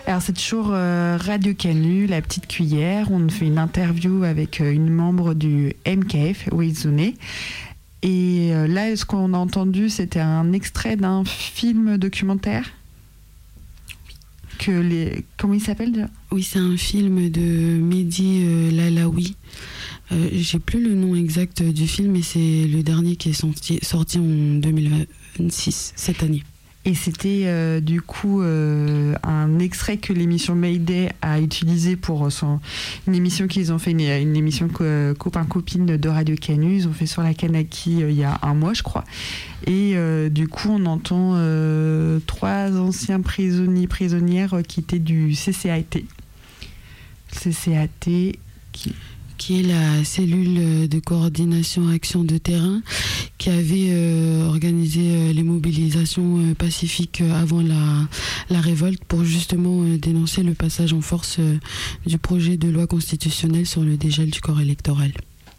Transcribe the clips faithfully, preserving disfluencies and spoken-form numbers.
Alors c'est toujours euh, Radio Canu, la petite cuillère. On fait une interview avec euh, une membre du M K F, Wizune. Et euh, là, ce qu'on a entendu, c'était un extrait d'un film documentaire. Que les... Comment il s'appelle déjà ? Oui, c'est un film de Mehdi euh, Lalaoui. Euh, j'ai plus le nom exact du film, mais c'est le dernier qui est sorti, sorti en deux mille vingt-six, cette année. Et c'était euh, du coup euh, un extrait que l'émission Mayday a utilisé pour son, une émission qu'ils ont fait, une, une émission co- copain-copine de Radio Canu. Ils ont fait sur la Kanaki euh, il y a un mois, je crois. Et euh, du coup, on entend euh, trois anciens prisonniers, prisonnières euh, qui étaient du C C A T. C C A T qui... qui est la cellule de coordination action de terrain qui avait euh, organisé euh, les mobilisations euh, pacifiques euh, avant la, la révolte pour justement euh, dénoncer le passage en force euh, du projet de loi constitutionnelle sur le dégel du corps électoral.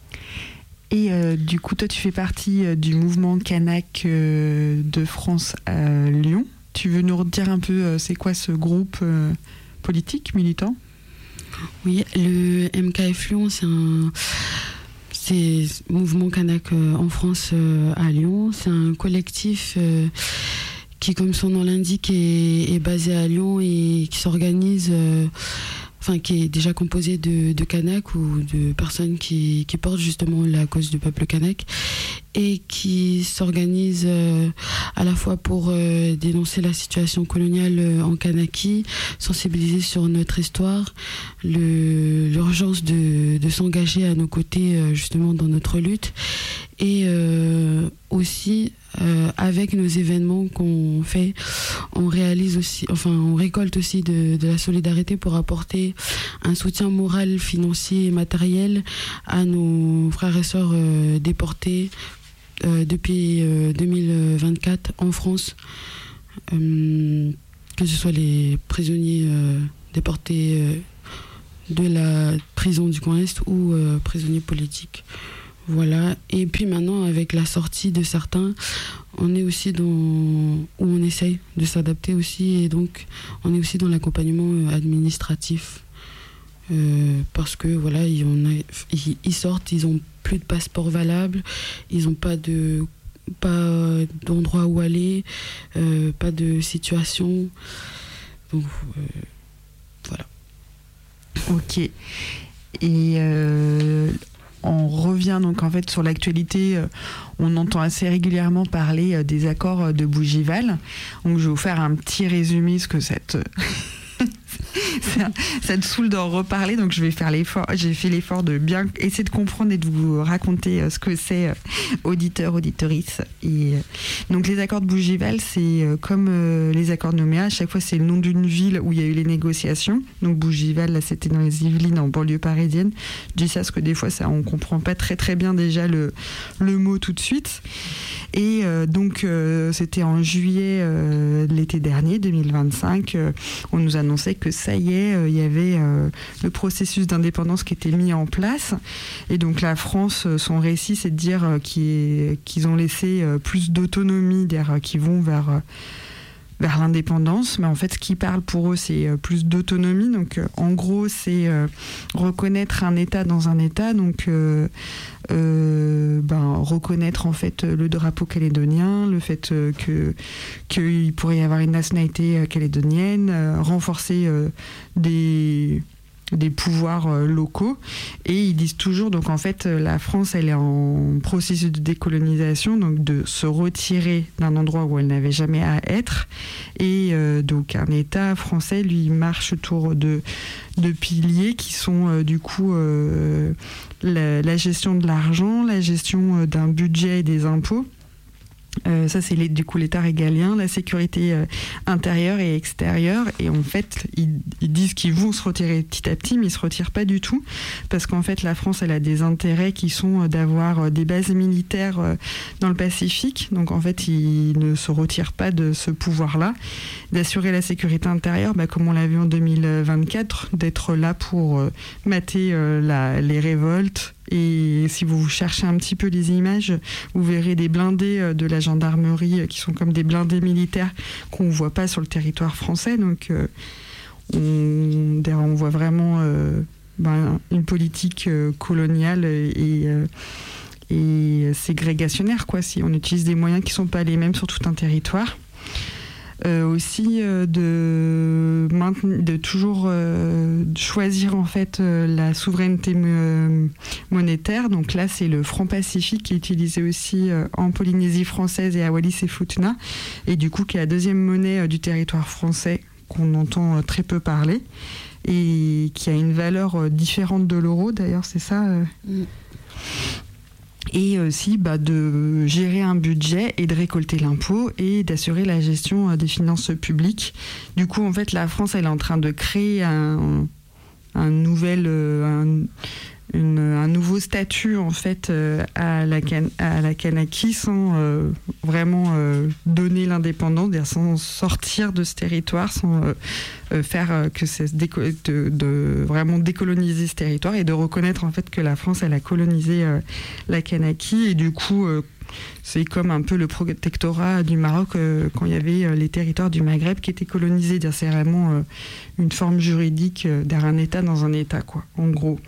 Et euh, du coup, toi, tu fais partie euh, du mouvement Kanak euh, de France à Lyon. Tu veux nous redire un peu, euh, c'est quoi ce groupe euh, politique, militant ? Oui, le M K F Lyon, c'est un c'est mouvement Kanak euh, en France euh, à Lyon. C'est un collectif euh, qui, comme son nom l'indique, est, est basé à Lyon et qui s'organise, euh, enfin qui est déjà composé de, de Kanak ou de personnes qui, qui portent justement la cause du peuple Kanak et qui s'organise euh, à la fois pour euh, dénoncer la situation coloniale euh, en Kanaki, sensibiliser sur notre histoire, le, l'urgence de, de s'engager à nos côtés euh, justement dans notre lutte et euh, aussi euh, avec nos événements qu'on fait, on réalise aussi, enfin on récolte aussi de, de la solidarité pour apporter un soutien moral, financier et matériel à nos frères et sœurs euh, déportés Euh, depuis euh, deux mille vingt-quatre en France, euh, que ce soit les prisonniers euh, déportés euh, de la prison du Grand Est ou euh, prisonniers politiques. Voilà. Et puis maintenant, avec la sortie de certains, on est aussi dans où on essaye de s'adapter aussi, et donc on est aussi dans l'accompagnement euh, administratif. Euh, parce que voilà, ils, on a, ils, ils sortent, ils ont plus de passeport valable, ils n'ont pas de pas d'endroit où aller, euh, pas de situation, donc euh, voilà. Ok. Et euh, on revient donc en fait sur l'actualité. Euh, on entend assez régulièrement parler euh, des accords de Bougival. Donc je vais vous faire un petit résumé, ce que cette Ça, ça te saoule d'en reparler, donc je vais faire l'effort. J'ai fait l'effort de bien essayer de comprendre et de vous raconter ce que c'est, euh, auditeur, auditorice. Et euh, donc les accords de Bougival, c'est euh, comme euh, les accords de Nouméa. À chaque fois, c'est le nom d'une ville où il y a eu les négociations. Donc Bougival, là, c'était dans les Yvelines, en banlieue parisienne. Je dis ça parce que des fois, ça, on comprend pas très très bien déjà le le mot tout de suite. Et euh, donc euh, c'était en juillet euh, l'été dernier, deux mille vingt-cinq. Euh, on nous annonçait que ça y est, euh, il y avait euh, le processus d'indépendance qui était mis en place. Et donc la France, son récit, c'est de dire euh, qu'ils, qu'ils ont laissé euh, plus d'autonomie, euh, qu'ils vont vers... Euh, vers l'indépendance, mais en fait ce qui parle pour eux c'est euh, plus d'autonomie, donc euh, en gros c'est euh, reconnaître un État dans un État, donc euh, euh, ben, reconnaître en fait le drapeau calédonien, le fait euh, que qu'il pourrait y avoir une nationalité euh, calédonienne, euh, renforcer euh, des des pouvoirs euh, locaux, et ils disent toujours, donc en fait la France elle est en processus de décolonisation, donc de se retirer d'un endroit où elle n'avait jamais à être, et euh, donc un État français lui marche autour de, de piliers qui sont euh, du coup euh, la, la gestion de l'argent, la gestion euh, d'un budget et des impôts. Euh, ça c'est les, du coup l'État régalien, la sécurité euh, intérieure et extérieure, et en fait ils, ils disent qu'ils vont se retirer petit à petit, mais ils se retirent pas du tout, parce qu'en fait la France elle a des intérêts qui sont euh, d'avoir euh, des bases militaires euh, dans le Pacifique, donc en fait ils ne se retirent pas de ce pouvoir là, d'assurer la sécurité intérieure, bah, comme on l'a vu en deux mille vingt-quatre, d'être là pour euh, mater euh, la, les révoltes. Et si vous cherchez un petit peu les images, vous verrez des blindés de la gendarmerie qui sont comme des blindés militaires qu'on ne voit pas sur le territoire français. Donc euh, on, on voit vraiment euh, ben, une politique euh, coloniale et, euh, et ségrégationnaire, quoi, si on utilise des moyens qui ne sont pas les mêmes sur tout un territoire. Euh, aussi euh, de, maintenir, de toujours euh, choisir en fait euh, la souveraineté euh, monétaire. Donc là, c'est le franc Pacifique qui est utilisé aussi euh, en Polynésie française et à Wallis et Futuna, et du coup qui est la deuxième monnaie euh, du territoire français qu'on entend euh, très peu parler et qui a une valeur euh, différente de l'euro. D'ailleurs, c'est ça. Euh... Mm. Et aussi bah, de gérer un budget et de récolter l'impôt et d'assurer la gestion des finances publiques. Du coup, en fait, la France, elle est en train de créer un, un nouvel, un, une, un nouveau statut en fait à la, can, à la Kanaki sans euh, vraiment euh, donner l'indépendance, sans sortir de ce territoire, sans euh, euh, faire que c'est déco- de, de vraiment décoloniser ce territoire et de reconnaître en fait que la France elle a colonisé euh, la Kanaki, et du coup euh, c'est comme un peu le protectorat du Maroc euh, quand il y avait euh, les territoires du Maghreb qui étaient colonisés. C'est vraiment euh, une forme juridique euh, d'un État dans un État, quoi, en gros.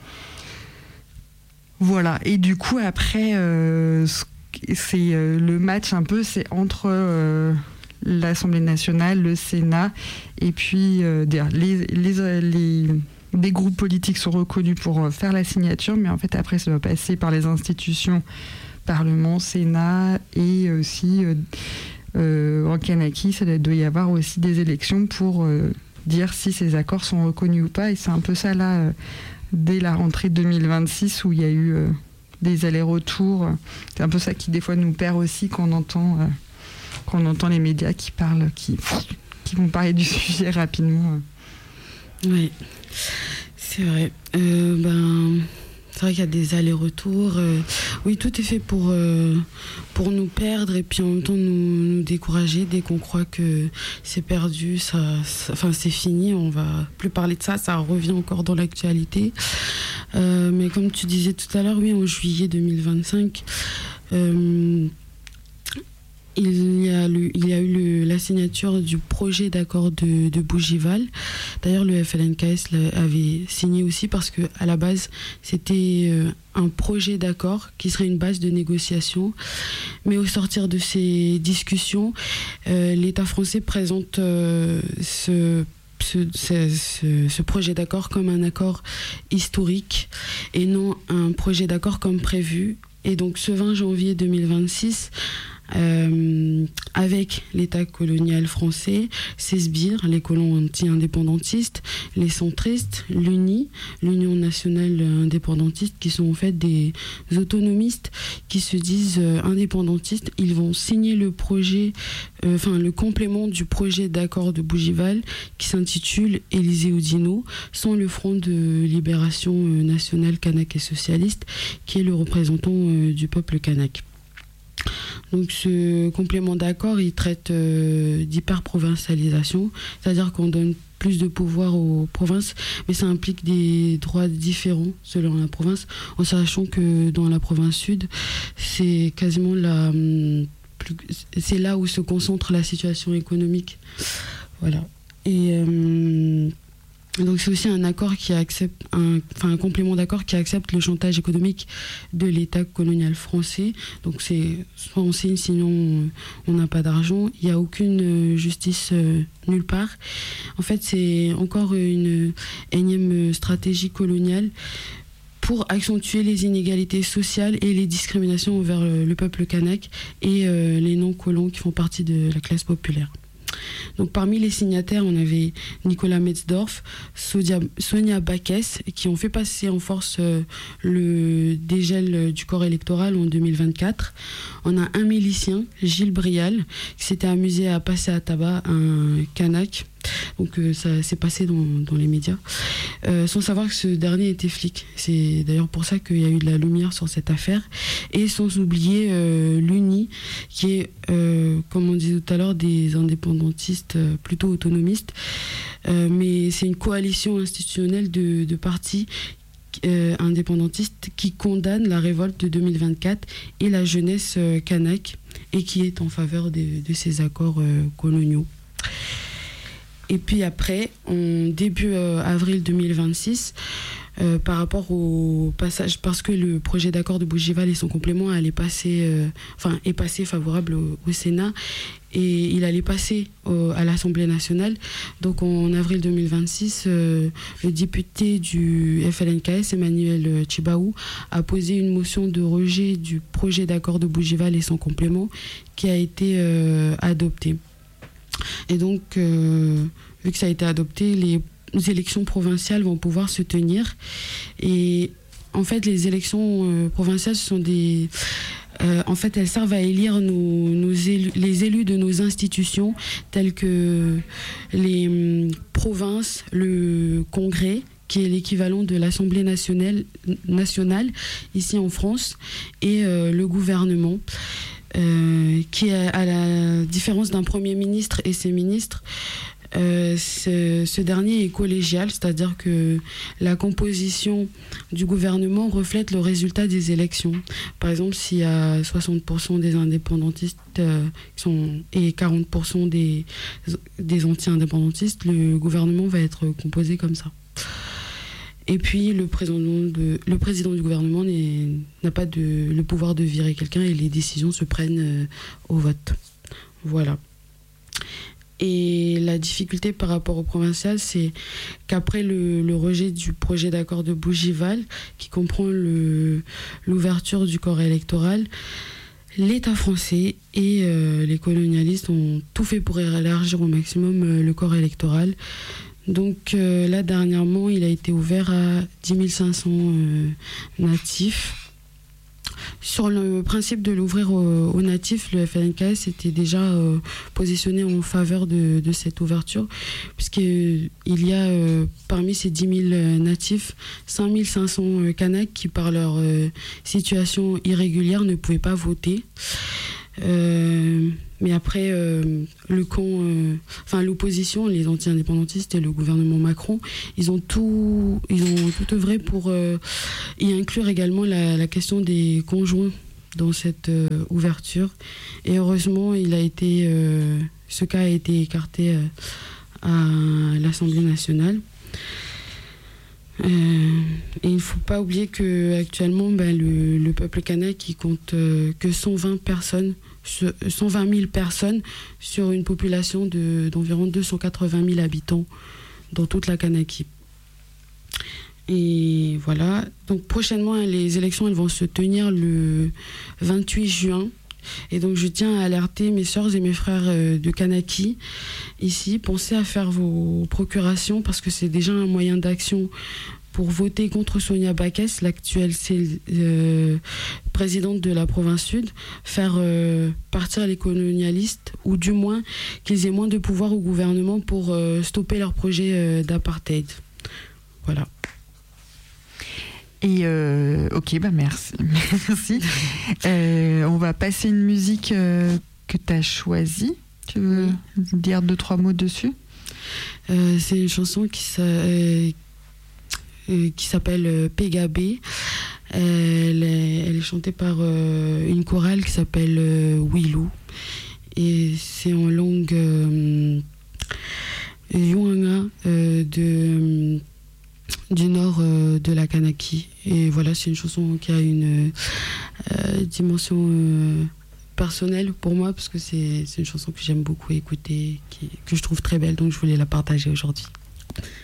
Voilà, et du coup après euh, c'est euh, le match un peu, c'est entre euh, l'Assemblée nationale, le Sénat, et puis euh, les, les, les, des groupes politiques sont reconnus pour faire la signature, mais en fait après ça va passer par les institutions, Parlement, Sénat, et aussi euh, euh, en Kanaki, ça doit y avoir aussi des élections pour euh, dire si ces accords sont reconnus ou pas, et c'est un peu ça là. Euh, dès la rentrée deux mille vingt-six où il y a eu euh, des allers-retours. C'est un peu ça qui des fois nous perd aussi quand on entend, euh, quand on entend les médias qui parlent, qui, qui vont parler du sujet rapidement. Oui, c'est vrai. Euh, ben, c'est vrai qu'il y a des allers-retours. Euh, oui, tout est fait pour, euh, pour nous perdre et puis en même temps nous, nous décourager dès qu'on croit que c'est perdu, ça, ça, enfin, c'est fini, on va plus parler de ça, ça revient encore dans l'actualité. Euh, mais comme tu disais tout à l'heure, oui, en juillet deux mille vingt-cinq, euh, Il y, a le, il y a eu le, la signature du projet d'accord de, de Bougival. D'ailleurs, le F L N K S avait signé aussi parce qu'à la base, c'était euh, un projet d'accord qui serait une base de négociation. Mais au sortir de ces discussions, euh, l'État français présente euh, ce, ce, ce, ce projet d'accord comme un accord historique et non un projet d'accord comme prévu. Et donc, ce vingt janvier deux mille vingt-six, Euh, avec l'État colonial français, ses sbires, les colons anti-indépendantistes, les centristes, l'U N I, l'Union nationale indépendantiste, qui sont en fait des autonomistes qui se disent euh, indépendantistes. Ils vont signer le projet, euh, enfin le complément du projet d'accord de Bougival qui s'intitule Élysée Oudinot, sans le Front de libération euh, nationale kanak et socialiste, qui est le représentant euh, du peuple kanak. Donc ce complément d'accord, il traite euh, d'hyper-provincialisation, c'est-à-dire qu'on donne plus de pouvoir aux provinces, mais ça implique des droits différents selon la province, en sachant que dans la province sud, c'est quasiment la, plus, c'est là où se concentre la situation économique. Voilà. Et euh, donc c'est aussi un accord qui accepte, un, enfin un complément d'accord qui accepte le chantage économique de l'État colonial français. Donc c'est soit on signe, sinon on n'a pas d'argent. Il n'y a aucune justice euh, nulle part. En fait, c'est encore une énième stratégie coloniale pour accentuer les inégalités sociales et les discriminations envers le, le peuple kanak et euh, les non-colons qui font partie de la classe populaire. Donc parmi les signataires, on avait Nicolas Metzdorf, Sonia, Sonia Backès, qui ont fait passer en force euh, le dégel du corps électoral en deux mille vingt-quatre. On a un milicien, Gilles Brial, qui s'était amusé à passer à tabac un kanak. Donc euh, ça s'est passé dans, dans les médias, euh, sans savoir que ce dernier était flic. C'est d'ailleurs pour ça qu'il y a eu de la lumière sur cette affaire. Et sans oublier euh, l'U N I, qui est, euh, comme on disait tout à l'heure, des indépendantistes euh, plutôt autonomistes. Euh, mais c'est une coalition institutionnelle de, de partis euh, indépendantistes qui condamnent la révolte de deux mille vingt-quatre et la jeunesse euh, kanak, et qui est en faveur de, de ces accords euh, coloniaux. Et puis après, en début euh, avril deux mille vingt-six, euh, par rapport au passage, parce que le projet d'accord de Bougival et son complément allait passer, euh, enfin, est passé favorable au, au Sénat, et il allait passer au, à l'Assemblée nationale. Donc en avril deux mille vingt-six, euh, le député du F L N K S, Emmanuel Tchibaou, a posé une motion de rejet du projet d'accord de Bougival et son complément qui a été euh, adopté. Et donc, euh, vu que ça a été adopté, les élections provinciales vont pouvoir se tenir. Et en fait, les élections euh, provinciales sont des... Euh, en fait, elles servent à élire nos, nos élus, les élus de nos institutions, telles que les hum, provinces, le Congrès, qui est l'équivalent de l'Assemblée nationale, nationale ici en France, et euh, le gouvernement. Euh, qui, à la différence d'un Premier ministre et ses ministres, euh, ce, ce dernier est collégial, c'est-à-dire que la composition du gouvernement reflète le résultat des élections. Par exemple, s'il y a soixante pour cent des indépendantistes euh, qui sont, et quarante pour cent des, des anti-indépendantistes, le gouvernement va être composé comme ça. Et puis le président, de, le président du gouvernement n'a pas de, le pouvoir de virer quelqu'un et les décisions se prennent euh, au vote. Voilà. Et la difficulté par rapport au provincial, c'est qu'après le, le rejet du projet d'accord de Bougival, qui comprend le, l'ouverture du corps électoral, l'État français et euh, les colonialistes ont tout fait pour élargir au maximum euh, le corps électoral. Donc euh, là, dernièrement, il a été ouvert à dix mille cinq cents euh, natifs. Sur le principe de l'ouvrir aux, aux natifs, le F L N K S était déjà euh, positionné en faveur de, de cette ouverture, puisqu'il y a euh, parmi ces dix mille natifs, cinq mille cinq cents euh, Kanaks qui, par leur euh, situation irrégulière, ne pouvaient pas voter. Euh, mais après, euh, le camp, euh, enfin l'opposition, les anti-indépendantistes et le gouvernement Macron, ils ont tout, ils ont tout œuvré pour euh, y inclure également la, la question des conjoints dans cette euh, ouverture. Et heureusement, il a été, euh, ce cas a été écarté euh, à l'Assemblée nationale. Euh, et il ne faut pas oublier qu'actuellement, ben, le, le peuple kanak qui compte euh, que cent vingt personnes, cent vingt mille personnes sur une population de, d'environ deux cent quatre-vingt mille habitants dans toute la Kanaky. Et voilà. Donc prochainement, les élections elles vont se tenir le vingt-huit juin. Et donc je tiens à alerter mes sœurs et mes frères de Kanaky ici, pensez à faire vos procurations parce que c'est déjà un moyen d'action pour voter contre Sonia Backès, l'actuelle euh, présidente de la province sud, faire euh, partir les colonialistes ou du moins qu'ils aient moins de pouvoir au gouvernement pour euh, stopper leur projet euh, d'apartheid. Voilà. Et euh, ok, bah merci. merci. Euh, on va passer une musique euh, que tu as choisie. Tu veux oui. dire deux, trois mots dessus euh, C'est une chanson qui, s'a, euh, qui s'appelle euh, Pégabé. Elle est, elle est chantée par euh, une chorale qui s'appelle euh, Wilou. Et c'est en langue euh, Yuanga euh, de... du nord euh, de la Kanaky. Et voilà, c'est une chanson qui a une euh, dimension euh, personnelle pour moi, parce que c'est, c'est une chanson que j'aime beaucoup écouter, qui, que je trouve très belle, donc je voulais la partager aujourd'hui.